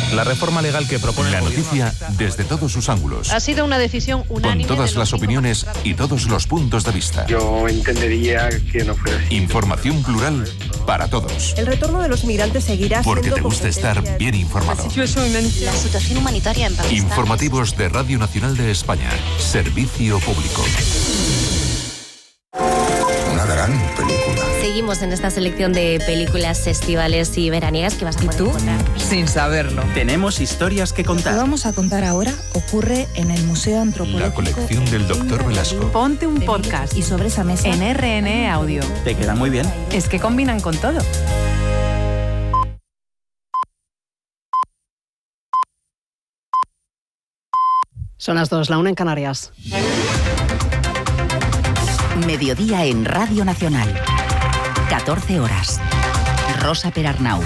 La reforma legal que propone la noticia desde todos sus ángulos. Ha sido una decisión unánime. Con todas las opiniones y todos los puntos de vista. Yo entendería que no fuera así. Información plural para todos. El retorno de los migrantes seguirá siendo porque te gusta estar bien informado. La situación humanitaria en Pakistán. Informativos de Radio Nacional de España. Servicio público. Una gran película. Seguimos en esta selección de películas estivales y veraniegas que vas a poder encontrar. Sin saberlo. Tenemos historias que contar. Lo que vamos a contar ahora ocurre en el Museo Antropológico. La colección del Dr. Velasco. Ponte un podcast. Y sobre esa mesa en RN Audio. Te queda muy bien. Es que combinan con todo. Son las 2, la 1 en Canarias. Mediodía en Radio Nacional. 14 horas. Rosa Perarnau.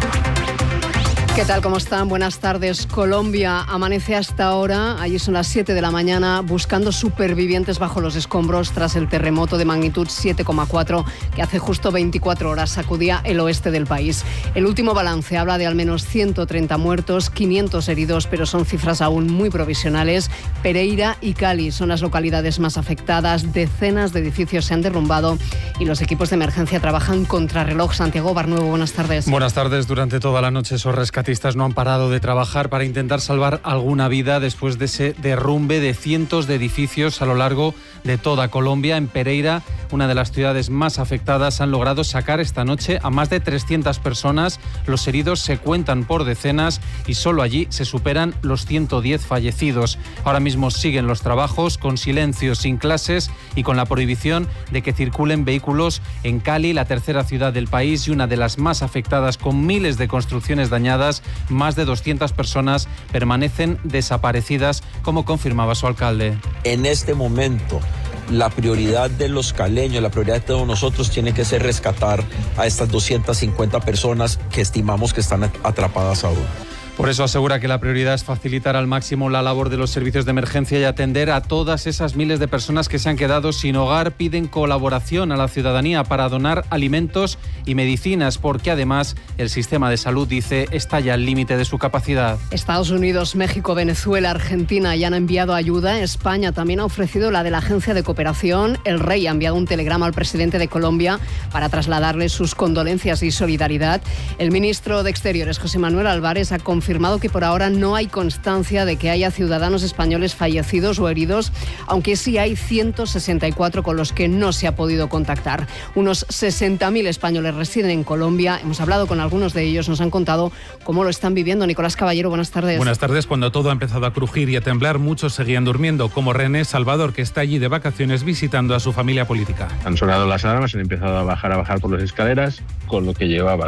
¿Qué tal? ¿Cómo están? Buenas tardes. Colombia amanece hasta ahora, allí son las 7 de la mañana, buscando supervivientes bajo los escombros tras el terremoto de magnitud 7,4 que hace justo 24 horas sacudía el oeste del país. El último balance habla de al menos 130 muertos, 500 heridos, pero son cifras aún muy provisionales. Pereira y Cali son las localidades más afectadas, decenas de edificios se han derrumbado y los equipos de emergencia trabajan contrarreloj. Santiago Barnuevo, buenas tardes. Buenas tardes. Durante toda la noche esos rescatistas no han parado de trabajar para intentar salvar alguna vida después de ese derrumbe de cientos de edificios a lo largo de toda Colombia. En Pereira, una de las ciudades más afectadas, han logrado sacar esta noche a más de 300 personas. Los heridos se cuentan por decenas y solo allí se superan los 110 fallecidos. Ahora mismo siguen los trabajos con silencio, sin clases y con la prohibición de que circulen vehículos en Cali, la tercera ciudad del país y una de las más afectadas, con miles de construcciones dañadas. Más de 200 personas permanecen desaparecidas, como confirmaba su alcalde. En este momento, la prioridad de los caleños, la prioridad de todos nosotros tiene que ser rescatar a estas 250 personas que estimamos que están atrapadas aún. Por eso asegura que la prioridad es facilitar al máximo la labor de los servicios de emergencia y atender a todas esas miles de personas que se han quedado sin hogar. Piden colaboración a la ciudadanía para donar alimentos y medicinas, porque además el sistema de salud, dice, está ya al límite de su capacidad. Estados Unidos, México, Venezuela, Argentina ya han enviado ayuda. España también ha ofrecido la de la Agencia de Cooperación. El Rey ha enviado un telegrama al presidente de Colombia para trasladarle sus condolencias y solidaridad. El ministro de Exteriores, José Manuel Álvarez, ha confirmado que por ahora no hay constancia de que haya ciudadanos españoles fallecidos o heridos, aunque sí hay 164 con los que no se ha podido contactar. Unos 60.000 españoles residen en Colombia. Hemos hablado con algunos de ellos, nos han contado cómo lo están viviendo. Nicolás Caballero, buenas tardes. Buenas tardes. Cuando todo ha empezado a crujir y a temblar, muchos seguían durmiendo, como René Salvador, que está allí de vacaciones visitando a su familia política. Han sonado las alarmas, han empezado a bajar por las escaleras con lo que llevaba,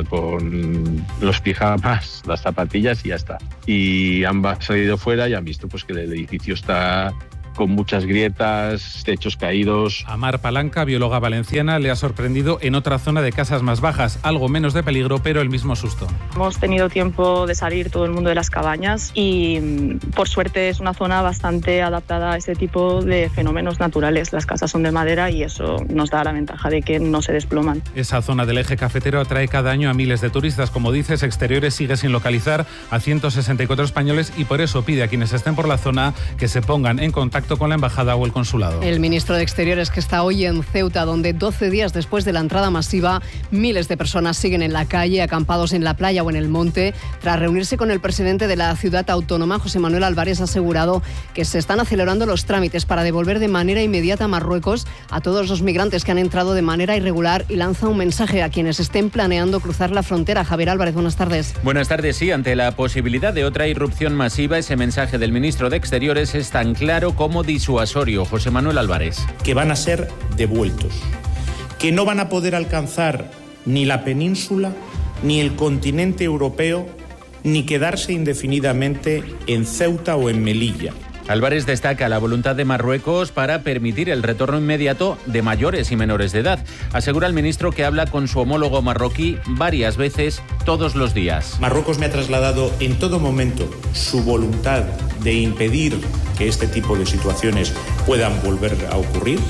con los pijamas, las zapatillas y ya está. Y han salido fuera y han visto pues que el edificio está con muchas grietas, techos caídos. A Mar Palanca, bióloga valenciana, le ha sorprendido en otra zona de casas más bajas, algo menos de peligro, pero el mismo susto. Hemos tenido tiempo de salir todo el mundo de las cabañas y por suerte es una zona bastante adaptada a este tipo de fenómenos naturales. Las casas son de madera y eso nos da la ventaja de que no se desploman. Esa zona del eje cafetero atrae cada año a miles de turistas. Como dices, Exteriores sigue sin localizar a 164 españoles y por eso pide a quienes estén por la zona que se pongan en contacto con la embajada o el consulado. El ministro de Exteriores, que está hoy en Ceuta, donde 12 días después de la entrada masiva, miles de personas siguen en la calle, acampados en la playa o en el monte. Tras reunirse con el presidente de la ciudad autónoma, José Manuel Álvarez, ha asegurado que se están acelerando los trámites para devolver de manera inmediata a Marruecos a todos los migrantes que han entrado de manera irregular y lanza un mensaje a quienes estén planeando cruzar la frontera. Javier Álvarez, buenas tardes. Buenas tardes. Sí, ante la posibilidad de otra irrupción masiva, ese mensaje del ministro de Exteriores es tan claro como disuasorio. José Manuel Álvarez. Que van a ser devueltos, que no van a poder alcanzar ni la península, ni el continente europeo, ni quedarse indefinidamente en Ceuta o en Melilla. Álvarez destaca la voluntad de Marruecos para permitir el retorno inmediato de mayores y menores de edad. Asegura el ministro que habla con su homólogo marroquí varias veces todos los días. Marruecos me ha trasladado en todo momento su voluntad de impedir que este tipo de situaciones puedan volver a ocurrir.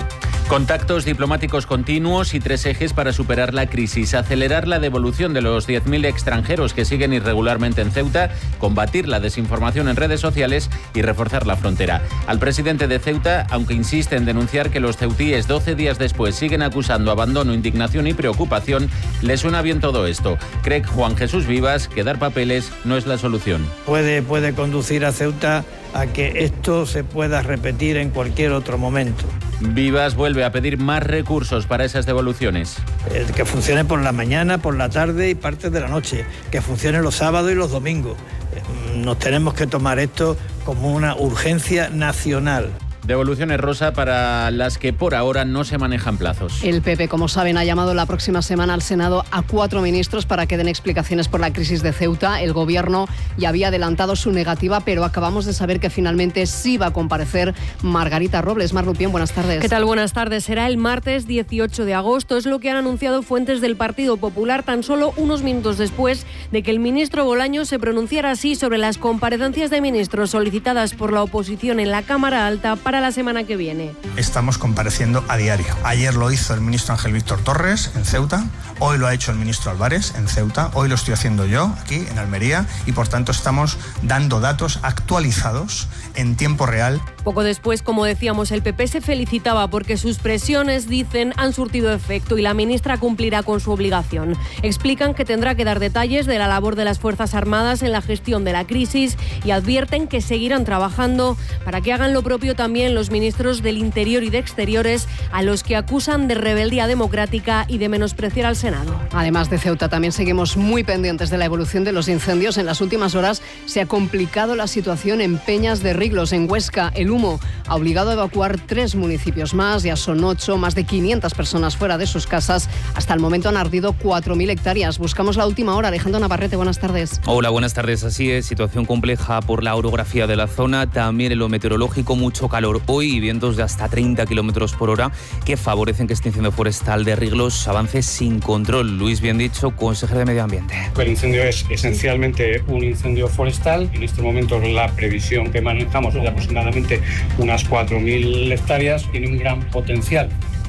Contactos diplomáticos continuos y 3 ejes para superar la crisis. Acelerar la devolución de los 10.000 extranjeros que siguen irregularmente en Ceuta, combatir la desinformación en redes sociales y reforzar la frontera. Al presidente de Ceuta, aunque insiste en denunciar que los ceutíes 12 días después siguen acusando abandono, indignación y preocupación, le suena bien todo esto. Cree Juan Jesús Vivas que dar papeles no es la solución. Puede conducir a Ceuta a que esto se pueda repetir en cualquier otro momento. Vivas vuelve a pedir más recursos para esas devoluciones. Que funcione por la mañana, por la tarde y partes de la noche. Que funcione los sábados y los domingos. Nos tenemos que tomar esto como una urgencia nacional. Devoluciones, Rosa, para las que por ahora no se manejan plazos. El PP, como saben, ha llamado la próxima semana al Senado a 4 ministros para que den explicaciones por la crisis de Ceuta. El Gobierno ya había adelantado su negativa, pero acabamos de saber que finalmente sí va a comparecer Margarita Robles. Mar Rupión, buenas tardes. ¿Qué tal? Buenas tardes. Será el martes 18 de agosto. Es lo que han anunciado fuentes del Partido Popular tan solo unos minutos después de que el ministro Bolaños se pronunciara así sobre las comparecencias de ministros solicitadas por la oposición en la Cámara Alta para la semana que viene. Estamos compareciendo a diario. Ayer lo hizo el ministro Ángel Víctor Torres en Ceuta, hoy lo ha hecho el ministro Álvarez en Ceuta, hoy lo estoy haciendo yo aquí en Almería y por tanto estamos dando datos actualizados en tiempo real. Poco después, como decíamos, el PP se felicitaba porque sus presiones, dicen, han surtido efecto y la ministra cumplirá con su obligación. Explican que tendrá que dar detalles de la labor de las Fuerzas Armadas en la gestión de la crisis y advierten que seguirán trabajando para que hagan lo propio también los ministros del Interior y de Exteriores, a los que acusan de rebeldía democrática y de menospreciar al Senado. Además de Ceuta, también seguimos muy pendientes de la evolución de los incendios. En las últimas horas se ha complicado la situación en Peñas de Riglos, en Huesca. El humo ha obligado a evacuar 3 municipios más, ya son 8, más de 500 personas fuera de sus casas. Hasta el momento han ardido 4.000 hectáreas. Buscamos la última hora. Alejandro Navarrete, buenas tardes. Hola, buenas tardes. Así es, situación compleja por la orografía de la zona, también en lo meteorológico, mucho calor hoy y vientos de hasta 30 kilómetros por hora que favorecen que este incendio forestal de Riglos avance sin control. Luis Bien Dicho, consejero de Medio Ambiente. El incendio es esencialmente un incendio forestal. En este momento la previsión que manejamos es de aproximadamente unas 4.000 hectáreas. Tiene un gran potencial.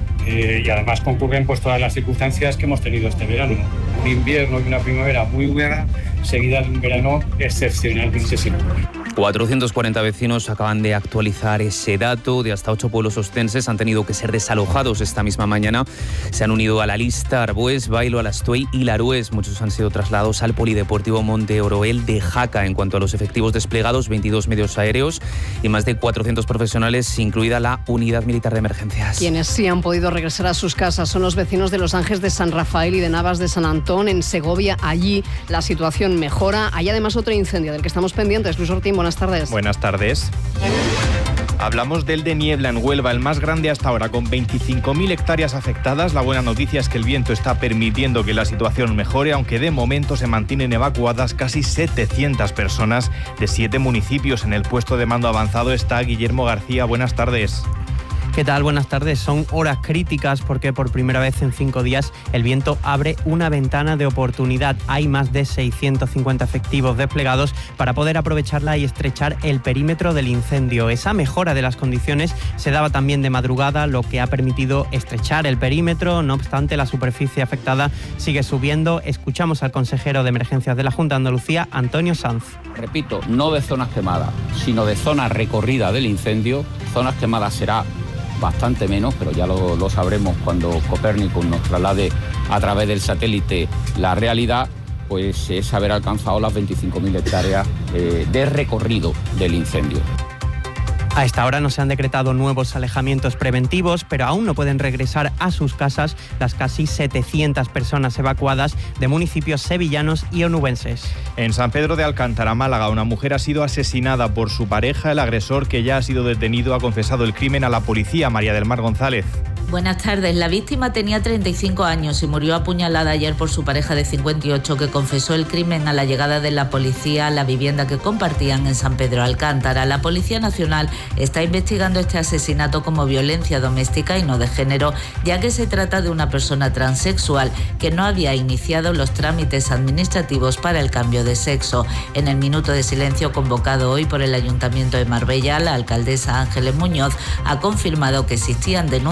Y además concurren pues todas las circunstancias que hemos tenido este verano. Un invierno y una primavera muy buena, seguida de un verano excepcionalmente seco. 440 vecinos acaban de actualizar ese dato. De hasta 8 pueblos ostenses han tenido que ser desalojados esta misma mañana. Se han unido a la lista Arbués, Bailo, Alastuey y Larués. Muchos han sido trasladados al Polideportivo Monte Oroel de Jaca. En cuanto a los efectivos desplegados, 22 medios aéreos y más de 400 profesionales, incluida la Unidad Militar de Emergencias. Quienes sí han podido regresar a sus casas son los vecinos de Los Ángeles de San Rafael y de Navas de San Antón, en Segovia. Allí la situación mejora. Hay además otro incendio del que estamos pendientes. Luis Ortín, buenas tardes. Buenas tardes. Hablamos del de Niebla en Huelva, el más grande hasta ahora, con 25.000 hectáreas afectadas. La buena noticia es que el viento está permitiendo que la situación mejore, aunque de momento se mantienen evacuadas casi 700 personas de 7 municipios. En el puesto de mando avanzado está Guillermo García. Buenas tardes. ¿Qué tal? Buenas tardes. Son horas críticas porque por primera vez en 5 días el viento abre una ventana de oportunidad. Hay más de 650 efectivos desplegados para poder aprovecharla y estrechar el perímetro del incendio. Esa mejora de las condiciones se daba también de madrugada, lo que ha permitido estrechar el perímetro. No obstante, la superficie afectada sigue subiendo. Escuchamos al consejero de Emergencias de la Junta de Andalucía, Antonio Sanz. Repito, no de zonas quemadas, sino de zona recorrida del incendio. Zonas quemadas será bastante menos, pero ya lo sabremos cuando Copérnico nos traslade a través del satélite la realidad, pues es haber alcanzado las 25.000 hectáreas de recorrido del incendio. A esta hora no se han decretado nuevos alejamientos preventivos, pero aún no pueden regresar a sus casas las casi 700 personas evacuadas de municipios sevillanos y onubenses. En San Pedro de Alcántara, Málaga, una mujer ha sido asesinada por su pareja. El agresor, que ya ha sido detenido, ha confesado el crimen a la policía. María del Mar González. Buenas tardes. La víctima tenía 35 años y murió apuñalada ayer por su pareja de 58, que confesó el crimen a la llegada de la policía a la vivienda que compartían en San Pedro Alcántara. La Policía Nacional está investigando este asesinato como violencia doméstica y no de género, ya que se trata de una persona transexual que no había iniciado los trámites administrativos para el cambio de sexo. En el minuto de silencio convocado hoy por el Ayuntamiento de Marbella, la alcaldesa Ángeles Muñoz ha confirmado que existían denuncias previas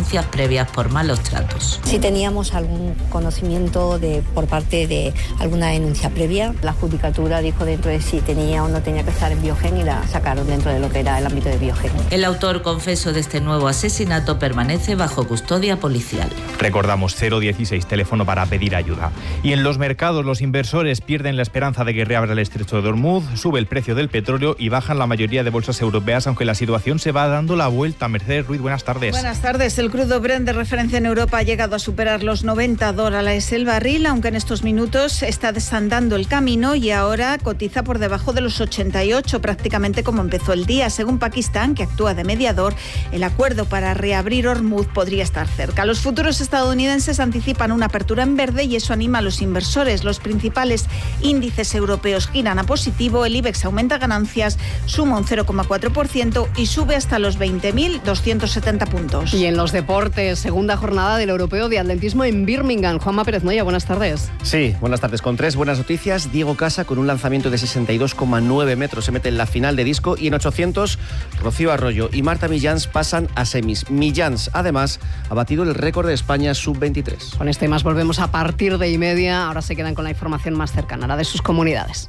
previas por malos tratos. Si teníamos algún conocimiento por parte de alguna denuncia previa, la Judicatura dijo dentro de si tenía o no tenía que estar en Biogen y la sacaron dentro de lo que era el ámbito de Biogen. El autor confeso de este nuevo asesinato permanece bajo custodia policial. Recordamos 016, teléfono para pedir ayuda. Y en los mercados los inversores pierden la esperanza de que reabra el estrecho de Hormuz, sube el precio del petróleo y bajan la mayoría de bolsas europeas, aunque la situación se va dando la vuelta. Mercedes Ruiz, buenas tardes. Buenas tardes. El crudo Brent de referencia en Europa ha llegado a superar los $90 el barril, aunque en estos minutos está desandando el camino y ahora cotiza por debajo de los 88, prácticamente como empezó el día. Según Pakistán, que actúa de mediador, el acuerdo para reabrir Hormuz podría estar cerca. Los futuros estadounidenses anticipan una apertura en verde y eso anima a los inversores. Los principales índices europeos giran a positivo, el IBEX aumenta ganancias, suma un 0,4% y sube hasta los 20.270 puntos. Y en los deportes, segunda jornada del Europeo de Atletismo en Birmingham. Juanma Pérez Noya, buenas tardes. Sí, buenas tardes. Con 3 buenas noticias. Diego Casa, con un lanzamiento de 62,9 metros, se mete en la final de disco, y en 800, Rocío Arroyo y Marta Millans pasan a semis. Millans, además, ha batido el récord de España sub-23. Con este y más volvemos a partir de 1:30. Ahora se quedan con la información más cercana, la de sus comunidades.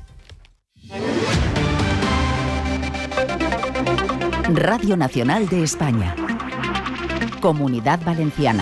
Radio Nacional de España. Comunidad Valenciana.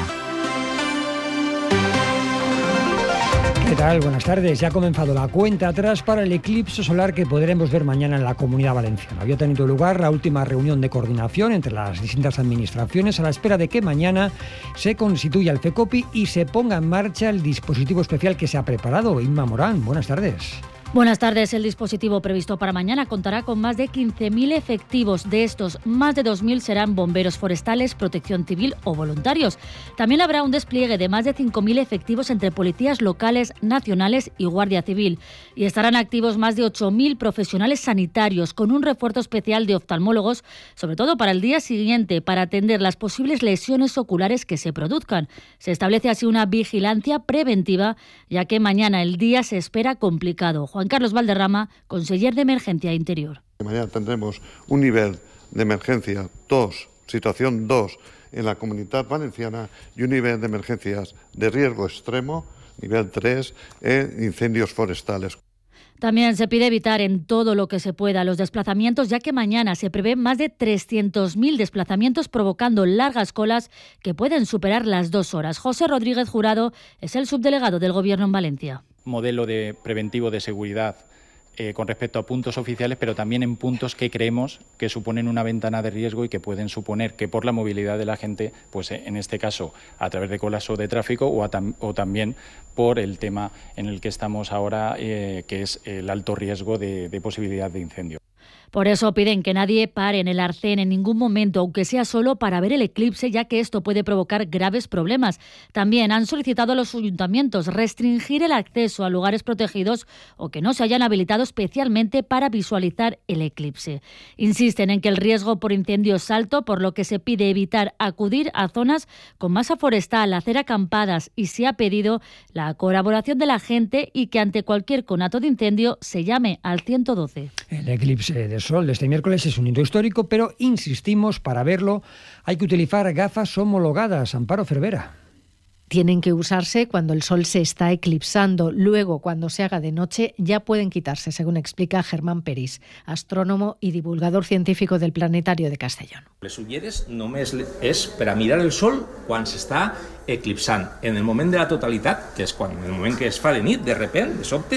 ¿Qué tal? Buenas tardes. Ya ha comenzado la cuenta atrás para el eclipse solar que podremos ver mañana en la Comunidad Valenciana. Había tenido lugar la última reunión de coordinación entre las distintas administraciones a la espera de que mañana se constituya el FECOPI y se ponga en marcha el dispositivo especial que se ha preparado. Inma Morán, buenas tardes. Buenas tardes. El dispositivo previsto para mañana contará con más de 15.000 efectivos. De estos, más de 2.000 serán bomberos forestales, protección civil o voluntarios. También habrá un despliegue de más de 5.000 efectivos entre policías locales, nacionales y Guardia Civil. Y estarán activos más de 8.000 profesionales sanitarios, con un refuerzo especial de oftalmólogos, sobre todo para el día siguiente, para atender las posibles lesiones oculares que se produzcan. Se establece así una vigilancia preventiva, ya que mañana el día se espera complicado. Juan Carlos Valderrama, conseller de Emergencia e Interior. Mañana tendremos un nivel de emergencia 2, situación 2 en la Comunidad Valenciana y un nivel de emergencias de riesgo extremo, nivel 3, en incendios forestales. También se pide evitar en todo lo que se pueda los desplazamientos, ya que mañana se prevén más de 300.000 desplazamientos provocando largas colas que pueden superar las 2 horas. José Rodríguez Jurado es el subdelegado del Gobierno en Valencia. Modelo de preventivo de seguridad con respecto a puntos oficiales, pero también en puntos que creemos que suponen una ventana de riesgo y que pueden suponer que por la movilidad de la gente, pues en este caso a través de colapso de tráfico o también por el tema en el que estamos ahora, que es el alto riesgo de posibilidad de incendio. Por eso piden que nadie pare en el arcén en ningún momento, aunque sea solo para ver el eclipse, ya que esto puede provocar graves problemas. También han solicitado a los ayuntamientos restringir el acceso a lugares protegidos o que no se hayan habilitado especialmente para visualizar el eclipse. Insisten en que el riesgo por incendio es alto, por lo que se pide evitar acudir a zonas con masa forestal, hacer acampadas, y se ha pedido la colaboración de la gente y que ante cualquier conato de incendio se llame al 112. El eclipse de sol de este miércoles es un hito histórico, pero insistimos, para verlo hay que utilizar gafas homologadas. Amparo Cervera. Tienen que usarse cuando el sol se está eclipsando. Luego, cuando se haga de noche, ya pueden quitarse, según explica Germán Peris, astrónomo y divulgador científico del Planetario de Castellón. Les ulleres només és per a mirar el sol quan s'està eclipsant. En el moment de la totalitat, que és quan, en el moment que es fa de nit, de repente, de sobte,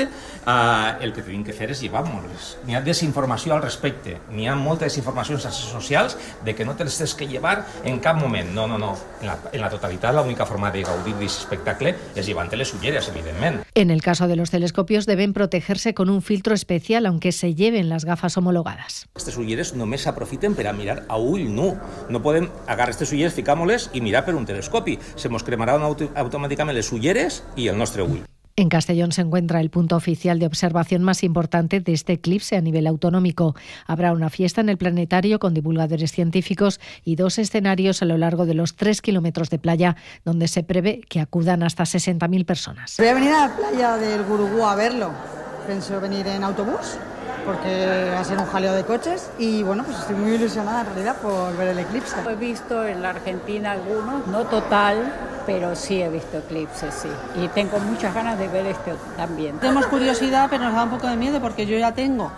el que tenim que fer és llevar-nos-les. N'hi ha desinformació al respecte, n'hi ha molta desinformació en xarxes socials de que no te les tens que llevar en cap moment. No. En la totalitat, l'única forma de gaudir d'aquest espectacle és llevant-te les ulleres, evidentment. En el caso de los telescopios deben protegerse con un filtro especial, aunque se lleven las gafas homologadas. Aquestes ulleres només s'aprofiten per a mirar a ull nu. No podem agarrar aquestes ulleres, ficar-nos-les i mirar per un telescopi. Se mos cremaran automàticament les ulleres i el nostre ull. En Castellón se encuentra el punto oficial de observación más importante de este eclipse a nivel autonómico. Habrá una fiesta en el planetario con divulgadores científicos y 2 escenarios a lo largo de los 3 kilómetros de playa, donde se prevé que acudan hasta 60.000 personas. Voy a venir a la playa del Gurugú a verlo. Pienso venir en autobús porque va a ser un jaleo de coches y bueno, pues estoy muy ilusionada en realidad por ver el eclipse. He visto en la Argentina algunos, no total, pero sí he visto eclipses, sí. Y tengo muchas ganas de ver este también. Tenemos curiosidad, pero nos da un poco de miedo porque yo ya tengo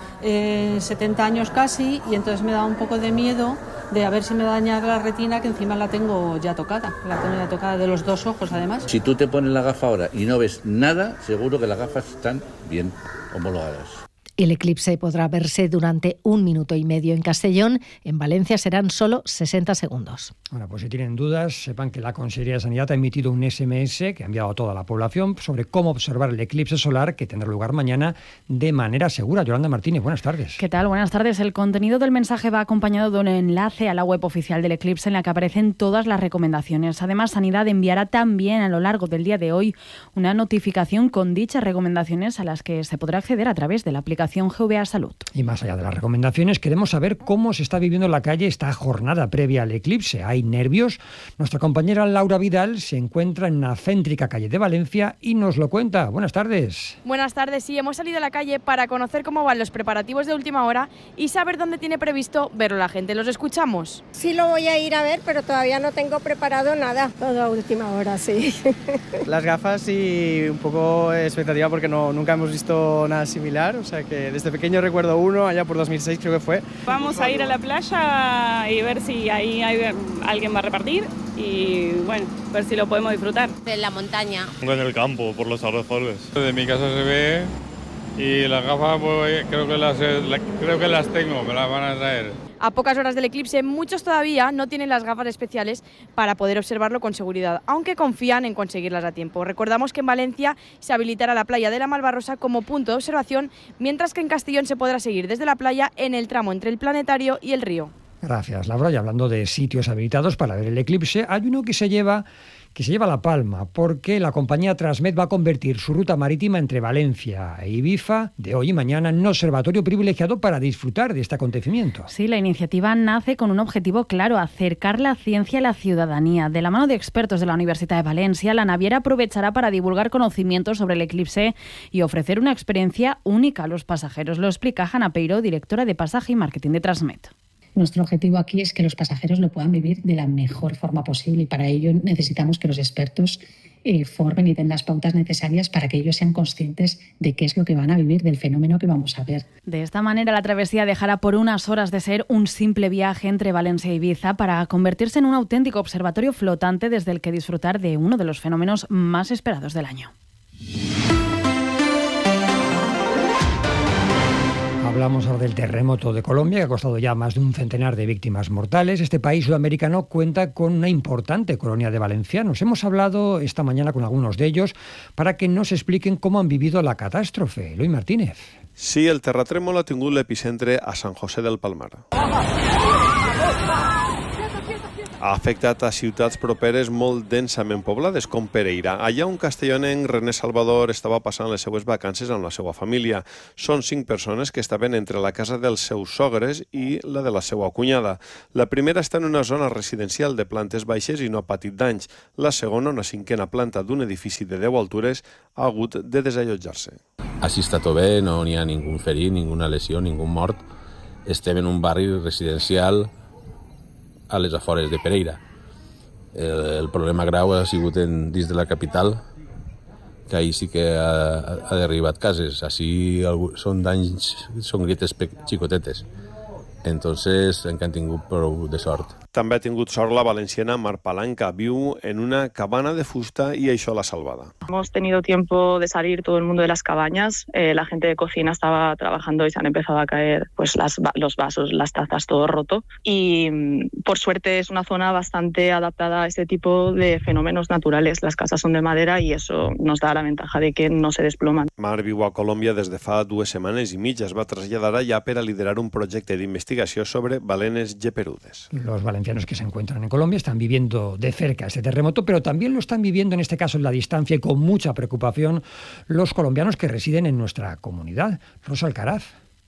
70 años casi y entonces me da un poco de miedo de a ver si me daña la retina, que encima la tengo ya tocada. La tengo ya tocada de los dos ojos además. Si tú te pones la gafa ahora y no ves nada, seguro que las gafas están bien homologadas. El eclipse podrá verse durante 1 minuto y medio en Castellón. En Valencia serán solo 60 segundos. Bueno, pues si tienen dudas, sepan que la Consejería de Sanidad ha emitido un SMS que ha enviado a toda la población sobre cómo observar el eclipse solar que tendrá lugar mañana de manera segura. Yolanda Martínez, buenas tardes. ¿Qué tal? Buenas tardes. El contenido del mensaje va acompañado de un enlace a la web oficial del eclipse en la que aparecen todas las recomendaciones. Además, Sanidad enviará también a lo largo del día de hoy una notificación con dichas recomendaciones a las que se podrá acceder a través de la aplicación GVA Salud. Y más allá de las recomendaciones, queremos saber cómo se está viviendo en la calle esta jornada previa al eclipse. ¿Hay nervios? Nuestra compañera Laura Vidal se encuentra en una céntrica calle de Valencia y nos lo cuenta. Buenas tardes. Buenas tardes. Sí, hemos salido a la calle para conocer cómo van los preparativos de última hora y saber dónde tiene previsto verlo la gente. ¿Los escuchamos? Sí, lo voy a ir a ver, pero todavía no tengo preparado nada. Todo a última hora, sí. Las gafas y un poco expectativa porque nunca hemos visto nada similar, o sea que desde pequeño recuerdo uno, allá por 2006 creo que fue. Vamos a ir a la playa y ver si ahí alguien va a repartir y bueno, ver si lo podemos disfrutar. En la montaña. En el campo, por los aerosoles. Desde mi casa se ve y las gafas pues, creo que las tengo, me las van a traer. A pocas horas del eclipse, muchos todavía no tienen las gafas especiales para poder observarlo con seguridad, aunque confían en conseguirlas a tiempo. Recordamos que en Valencia se habilitará la playa de la Malvarrosa como punto de observación, mientras que en Castellón se podrá seguir desde la playa en el tramo entre el Planetario y el río. Gracias, Laura. Y hablando de sitios habilitados para ver el eclipse, hay uno que se lleva la palma, porque la compañía Transmed va a convertir su ruta marítima entre Valencia e Ibiza de hoy y mañana en un observatorio privilegiado para disfrutar de este acontecimiento. Sí, la iniciativa nace con un objetivo claro: acercar la ciencia a la ciudadanía. De la mano de expertos de la Universidad de Valencia, la naviera aprovechará para divulgar conocimientos sobre el eclipse y ofrecer una experiencia única a los pasajeros. Lo explica Hanna Peiro, directora de Pasaje y Marketing de Transmed. Nuestro objetivo aquí es que los pasajeros lo puedan vivir de la mejor forma posible y para ello necesitamos que los expertos formen y den las pautas necesarias para que ellos sean conscientes de qué es lo que van a vivir, del fenómeno que vamos a ver. De esta manera, la travesía dejará por unas horas de ser un simple viaje entre Valencia e Ibiza para convertirse en un auténtico observatorio flotante desde el que disfrutar de uno de los fenómenos más esperados del año. Hablamos ahora del terremoto de Colombia, que ha costado ya más de un centenar de víctimas mortales. Este país sudamericano cuenta con una importante colonia de valencianos. Hemos hablado esta mañana con algunos de ellos para que nos expliquen cómo han vivido la catástrofe. Luis Martínez. Sí, el terratrèmol ha tingut l'epicentre a San José del Palmar. Ha afectat a ciutats properes molt densament poblades, com Pereira. Allà un castellonenc, René Salvador, estava passant les seues vacances amb la seva família. Són 5 persones que estaven entre la casa dels seus sogres i la de la seva cunyada. La primera està en una zona residencial de plantes baixes i no ha patit danys. La segona, una 5a planta d'un edifici de 10 altures, ha hagut de desallotjar-se. Així està tot bé, no n'hi ha ningú ferit, ninguna lesió, ningú mort. Estem en un barri residencial a les afores de Pereira. El problema grau ha sigut dins de la capital, que ahir sí que ha derribat cases. Així són danys, són grietes xicotetes. Entonces, en que han tingut prou de sort. També ha tingut sort la valenciana Mar Palanca. Viu en una cabana de fusta y això l'ha salvada. Hemos tenido tiempo de salir todo el mundo de las cabañas. La gente de cocina estaba trabajando y se han empezado a caer pues los vasos, las tazas, todo roto. Y por suerte es una zona bastante adaptada a este tipo de fenómenos naturales. Las casas son de madera y eso nos da la ventaja de que no se desploman. Mar viu a Colòmbia des de fa 2 setmanes i mitja. Es va traslladar allà per a liderar un projecte d'investigació sobre balenes geperudes. Los valencianos que se encuentran en Colombia están viviendo de cerca este terremoto, pero también lo están viviendo en este caso en la distancia y con mucha preocupación los colombianos que residen en nuestra comunidad. Rosa Alcaraz.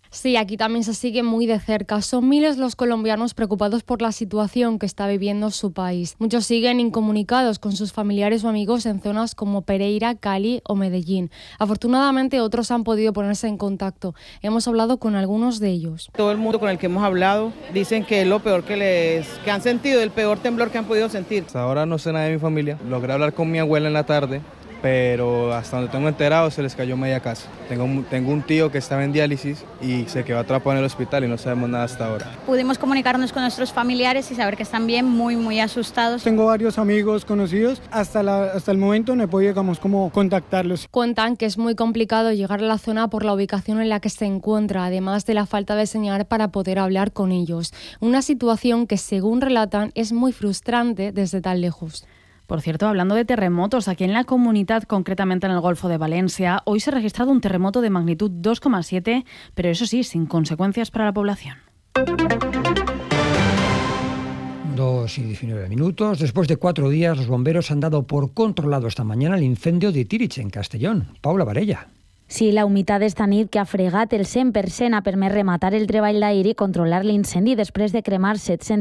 Sí, aquí también se sigue muy de cerca. Son miles los colombianos preocupados por la situación que está viviendo su país. Muchos siguen incomunicados con sus familiares o amigos en zonas como Pereira, Cali o Medellín. Afortunadamente, otros han podido ponerse en contacto. Hemos hablado con algunos de ellos. Todo el mundo con el que hemos hablado dicen que es lo peor que han sentido, el peor temblor que han podido sentir. Hasta ahora no sé nada de mi familia. Logré hablar con mi abuela en la tarde, pero hasta donde tengo enterado se les cayó media casa. Tengo un tío que estaba en diálisis y se quedó atrapado en el hospital y no sabemos nada hasta ahora. Pudimos comunicarnos con nuestros familiares y saber que están bien, muy asustados. Tengo varios amigos conocidos, hasta el momento no he podido como contactarlos. Cuentan que es muy complicado llegar a la zona por la ubicación en la que se encuentra, además de la falta de señal para poder hablar con ellos. Una situación que, según relatan, es muy frustrante desde tan lejos. Por cierto, hablando de terremotos, aquí en la comunidad, concretamente en el Golfo de Valencia, hoy se ha registrado un terremoto de magnitud 2,7, pero eso sí, sin consecuencias para la población. 2:19. Después de 4 días, los bomberos han dado por controlado esta mañana el incendio de Tírig, en Castellón. Paula Varella. Sí, la humitat d'esta nit que ha fregat el 100% ha permès rematar el treball d'aire i controlar l'incendi després de cremar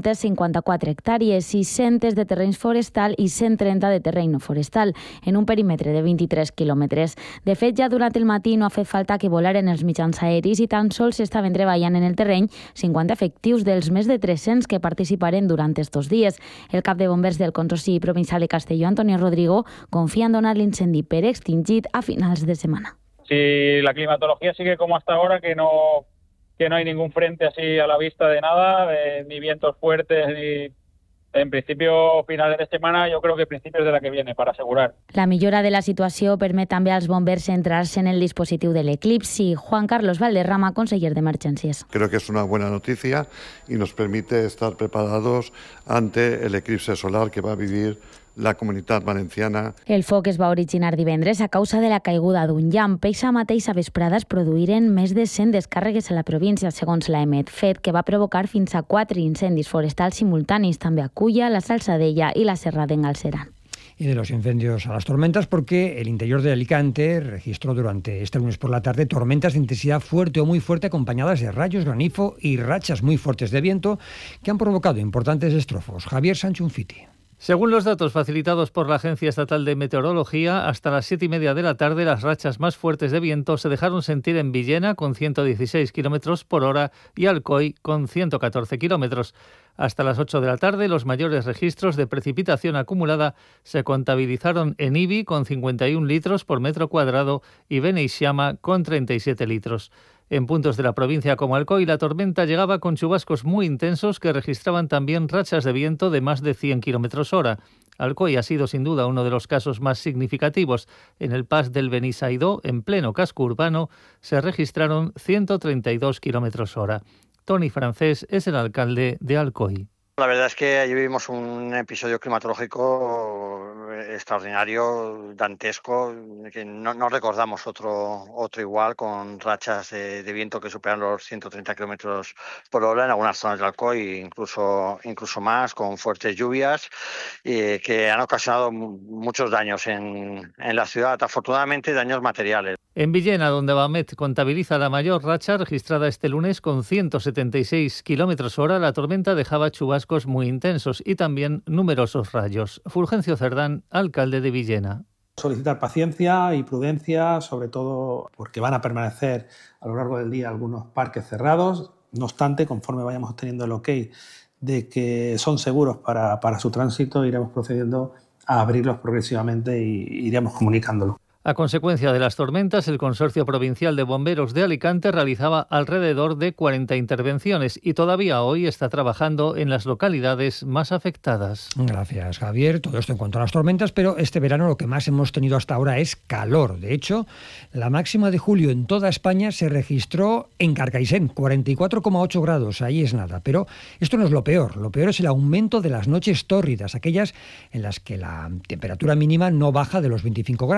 754 hectàrees, 600 de terrenys forestal i 130 de terreny no forestal, en un perímetre de 23 quilòmetres. De fet, ja durant el matí no ha fet falta que volaren els mitjans aeris i tan sols estaven treballant en el terreny 50 efectius dels més de 300 que participaren durant estos dies. El cap de bombers del Consorci Provincial de Castelló, Antonio Rodrigo, confia en donar l'incendi per extingit a finals de setmana. Si la climatología sigue como hasta ahora, que no hay ningún frente así a la vista de nada, ni vientos fuertes, ni en principio finales de semana, yo creo que principios de la que viene, para asegurar. La millora de la situació permet també als bombers centrar-se en el dispositiu de l'eclipsi. Juan Carlos Valderrama, conseller d'Emergències. Creo que es una buena noticia y nos permite estar preparados ante el eclipse solar que va a vivir la Comunitat Valenciana. El foc es va originar divendres a causa de la caiguda d'un llamp. Eixa mateixa vesprada es produïren més de 100 descàrregues a la província, segons l'EMET, fet que va provocar fins a 4 incendis forestals simultanis, també a Culla, la Salzadella i la Serrada en Galceran. Y de los incendios a las tormentas, porque el interior de Alicante registró durante este lunes por la tarde tormentas de intensidad fuerte o muy fuerte acompañadas de rayos, granizo y rachas muy fuertes de viento que han provocado importantes destrozos. Javier Sanchunfiti. Según los datos facilitados por la Agencia Estatal de Meteorología, hasta las 7:30 de la tarde las rachas más fuertes de viento se dejaron sentir en Villena con 116 km por hora y Alcoy con 114 km. Hasta las 8 de la tarde los mayores registros de precipitación acumulada se contabilizaron en Ibi con 51 litros por metro cuadrado y Beneixama con 37 litros. En puntos de la provincia como Alcoy, la tormenta llegaba con chubascos muy intensos que registraban también rachas de viento de más de 100 km hora. Alcoy ha sido sin duda uno de los casos más significativos. En el pas del Benisaidó, en pleno casco urbano, se registraron 132 km hora. Tony Francés es el alcalde de Alcoy. La verdad es que allí vivimos un episodio climatológico extraordinario, dantesco, que no recordamos otro igual, con rachas de viento que superan los 130 km por hora en algunas zonas del Alcoy, incluso más, con fuertes lluvias que han ocasionado muchos daños en la ciudad, afortunadamente daños materiales. En Villena, donde Bamet contabiliza la mayor racha registrada este lunes con 176 km hora, la tormenta dejaba chubascos muy intensos y también numerosos rayos. Fulgencio Cerdán, alcalde de Villena. Solicitar paciencia y prudencia, sobre todo porque van a permanecer a lo largo del día algunos parques cerrados. No obstante, conforme vayamos obteniendo el ok de que son seguros para su tránsito, iremos procediendo a abrirlos progresivamente y iremos comunicándolo. A consecuencia de las tormentas, el Consorcio Provincial de Bomberos de Alicante realizaba alrededor de 40 intervenciones y todavía hoy está trabajando en las localidades más afectadas. Gracias, Javier. Todo esto en cuanto a las tormentas, pero este verano lo que más hemos tenido hasta ahora es calor. De hecho, la máxima de julio en toda España se registró en Carcaixent, 44,8 grados. Ahí es nada. Pero esto no es lo peor. Lo peor es el aumento de las noches tórridas, aquellas en las que la temperatura mínima no baja de los 25 grados. Sí,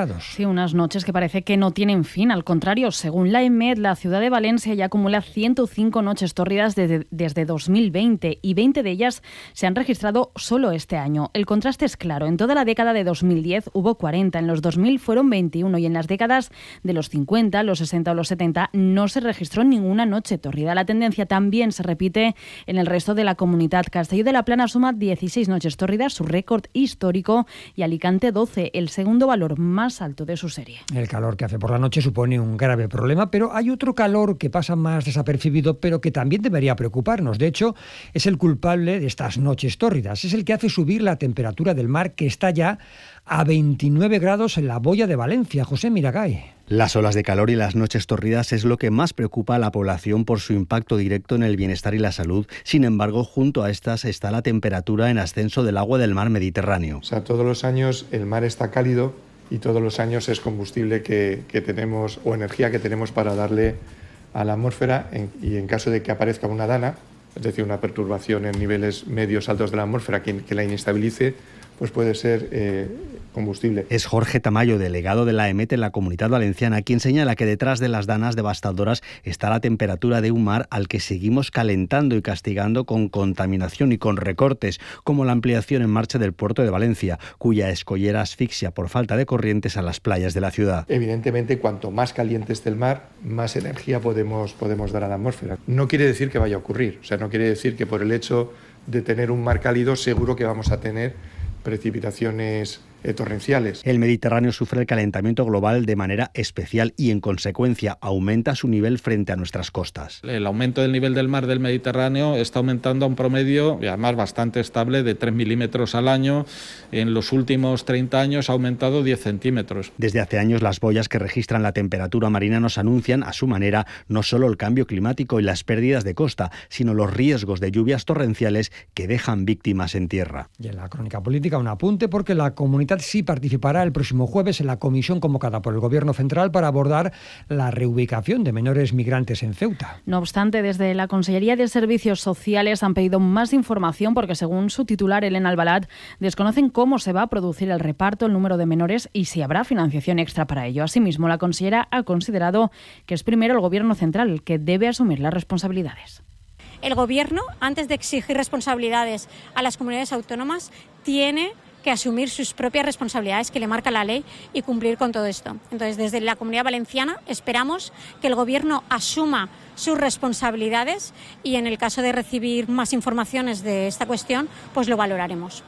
unas noches que parece que no tienen fin. Al contrario, según la EMET, la ciudad de Valencia ya acumula 105 noches tórridas desde 2020 y 20 de ellas se han registrado solo este año. El contraste es claro. En toda la década de 2010 hubo 40, en los 2000 fueron 21 y en las décadas de los 50, los 60 o los 70 no se registró ninguna noche tórrida. La tendencia también se repite en el resto de la comunidad. Castelló de la Plana suma 16 noches tórridas, su récord histórico, y Alicante 12, el segundo valor más alto de su serie. El calor que hace por la noche supone un grave problema, pero hay otro calor que pasa más desapercibido, pero que también debería preocuparnos. De hecho, es el culpable de estas noches tórridas. Es el que hace subir la temperatura del mar, que está ya a 29 grados en la boya de Valencia. José Miragay. Las olas de calor y las noches tórridas es lo que más preocupa a la población por su impacto directo en el bienestar y la salud. Sin embargo, junto a estas está la temperatura en ascenso del agua del mar Mediterráneo. O sea, todos los años el mar está cálido y todos los años es combustible que tenemos o energía que tenemos para darle a la atmósfera y en caso de que aparezca una dana, es decir, una perturbación en niveles medios altos de la atmósfera que la inestabilice, pues puede ser combustible. Es Jorge Tamayo, delegado de la EMET en la Comunidad Valenciana, quien señala que detrás de las danas devastadoras está la temperatura de un mar al que seguimos calentando y castigando con contaminación y con recortes, como la ampliación en marcha del puerto de Valencia, cuya escollera asfixia por falta de corrientes a las playas de la ciudad. Evidentemente, cuanto más caliente esté el mar, más energía podemos dar a la atmósfera. No quiere decir que vaya a ocurrir, o sea, no quiere decir que por el hecho de tener un mar cálido seguro que vamos a tener precipitaciones torrenciales. El Mediterráneo sufre el calentamiento global de manera especial y en consecuencia aumenta su nivel frente a nuestras costas. El aumento del nivel del mar del Mediterráneo está aumentando a un promedio, y además bastante estable, de 3 milímetros al año. En los últimos 30 años ha aumentado 10 centímetros. Desde hace años las boyas que registran la temperatura marina nos anuncian a su manera no solo el cambio climático y las pérdidas de costa, sino los riesgos de lluvias torrenciales que dejan víctimas en tierra. Y en la crónica política un apunte, porque la comunidad sí participará el próximo jueves en la comisión convocada por el Gobierno central para abordar la reubicación de menores migrantes en Ceuta. No obstante, desde la Consellería de Servicios Sociales han pedido más información porque, según su titular, Elena Albalat, desconocen cómo se va a producir el reparto, el número de menores y si habrá financiación extra para ello. Asimismo, la consellera ha considerado que es primero el Gobierno central el que debe asumir las responsabilidades. El Gobierno, antes de exigir responsabilidades a las comunidades autónomas, tiene que asumir sus propias responsabilidades que le marca la ley y cumplir con todo esto. Entonces, desde la Comunidad Valenciana esperamos que el Gobierno asuma sus responsabilidades y en el caso de recibir más informaciones de esta cuestión, pues lo valoraremos.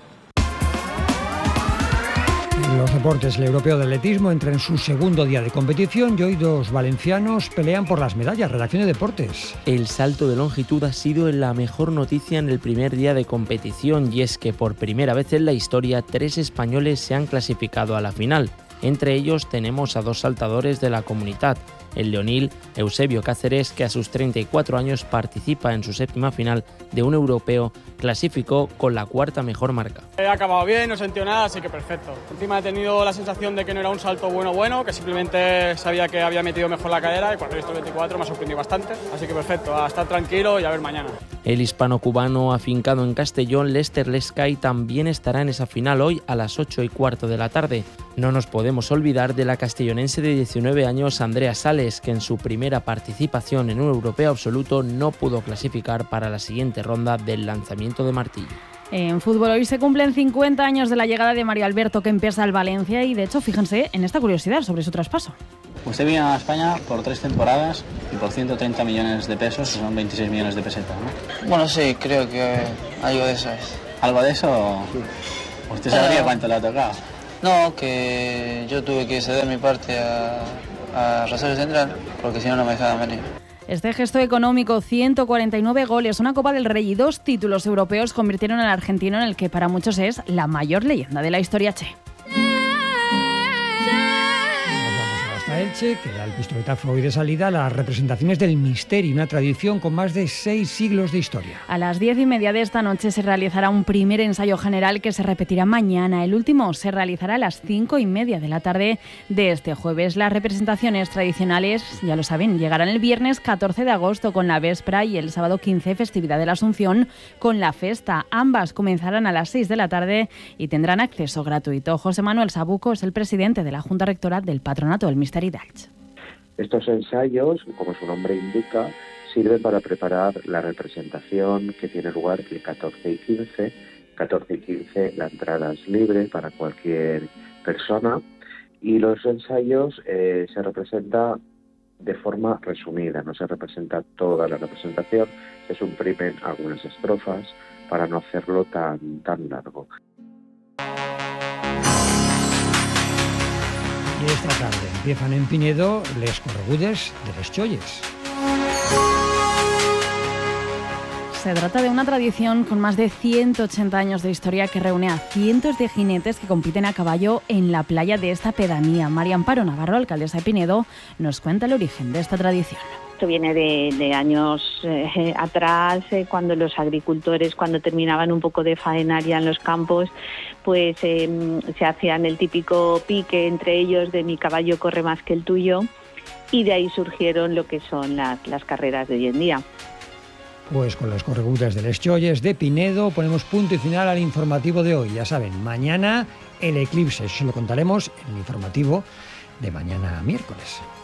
En los deportes, el europeo de atletismo entra en su segundo día de competición y hoy dos valencianos pelean por las medallas. Redacción de Deportes. El salto de longitud ha sido la mejor noticia en el primer día de competición y es que por primera vez en la historia 3 españoles se han clasificado a la final. Entre ellos tenemos a 2 saltadores de la comunidad. El leonil Eusebio Cáceres, que a sus 34 años participa en su 7ª final de un europeo, clasificó con la 4ª mejor marca. He acabado bien, no he sentido nada, así que perfecto. Encima he tenido la sensación de que no era un salto bueno, que simplemente sabía que había metido mejor la cadera y cuando he visto el 24 me ha sorprendido bastante. Así que perfecto, a estar tranquilo y a ver mañana. El hispano-cubano afincado en Castellón, Lester Lescay, también estará en esa final hoy a las 8:15 de la tarde. No nos podemos olvidar de la castellonense de 19 años Andrea Sales, que en su primera participación en un europeo absoluto no pudo clasificar para la siguiente ronda del lanzamiento de martillo. En fútbol hoy se cumplen 50 años de la llegada de Mario Alberto Kempes al Valencia y de hecho fíjense en esta curiosidad sobre su traspaso. Usted vino a España por 3 temporadas y por 130 millones de pesos, que son 26 millones de pesetas, ¿no? Bueno, sí, creo que algo de eso es. ¿Algo de eso? ¿Usted sabría cuánto le ha tocado? No, que yo tuve que ceder mi parte a Rosario Central porque si no, no me dejaban venir. Este gesto económico, 149 goles, una Copa del Rey y 2 títulos europeos convirtieron al argentino en el que para muchos es la mayor leyenda de la historia che. Elche, que da el pistoletazo hoy de salida a las representaciones del Misteri, una tradición con más de 6 siglos de historia. A las 10:30 de esta noche se realizará un primer ensayo general que se repetirá mañana. El último se realizará a las 5:30 de la tarde de este jueves. Las representaciones tradicionales, ya lo saben, llegarán el viernes 14 de agosto con la véspera y el sábado 15, festividad de la Asunción, con la festa. Ambas comenzarán a las 6 de la tarde y tendrán acceso gratuito. José Manuel Sabuco es el presidente de la Junta Rectora del Patronato del Misteri d'Elche. Estos ensayos, como su nombre indica, sirven para preparar la representación que tiene lugar el 14 y 15. 14 y 15 la entrada es libre para cualquier persona y los ensayos se representa de forma resumida, no se representa toda la representación, se suprimen algunas estrofas para no hacerlo tan largo. Y esta tarde empiezan en Pinedo les corregudes de les Cholles. Se trata de una tradición con más de 180 años de historia que reúne a cientos de jinetes que compiten a caballo en la playa de esta pedanía. María Amparo Navarro, alcaldesa de Pinedo, nos cuenta el origen de esta tradición. Esto viene de años atrás, cuando los agricultores, cuando terminaban un poco de faenar ya en los campos, pues se hacían el típico pique entre ellos de mi caballo corre más que el tuyo, y de ahí surgieron lo que son las carreras de hoy en día. Pues con las corregudes de les Cholles de Pinedo ponemos punto y final al informativo de hoy. Ya saben, mañana el eclipse, eso lo contaremos en el informativo de mañana miércoles.